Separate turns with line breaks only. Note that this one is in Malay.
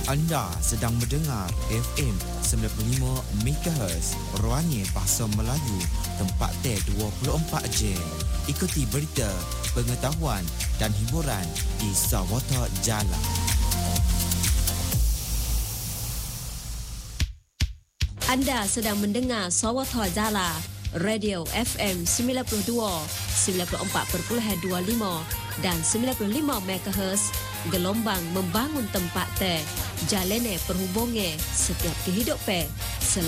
Anda sedang mendengar FM 95 MHz Ruangnya Bahasa Melayu, tempat teh 24 Jam. Ikuti berita, pengetahuan dan hiburan di Sawata Jala.
Anda sedang mendengar Sawata Jala, Radio FM 92, 94.25 dan 95 MHz, gelombang membangun tempat teh, jalene perhubungan setiap kehidupan.